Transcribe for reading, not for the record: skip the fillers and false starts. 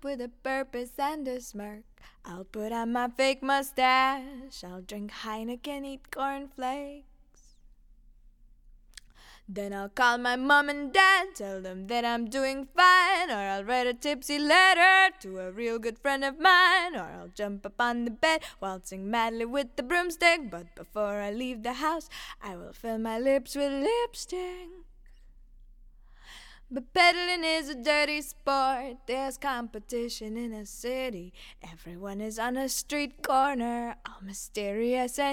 with a purpose and a smirk. I'll put on my fake mustache, I'll drink Heineken, eat cornflakes. Then I'll call my mom and dad, tell them that I'm doing fine. Or I'll write a tipsy letter to a real good friend of mine. Or I'll jump up on the bed, waltzing madly with the broomstick. But before I leave the house, I will fill my lips with lipstick. But peddling is a dirty sport. There's competition in a city. Everyone is on a street corner, all mysterious and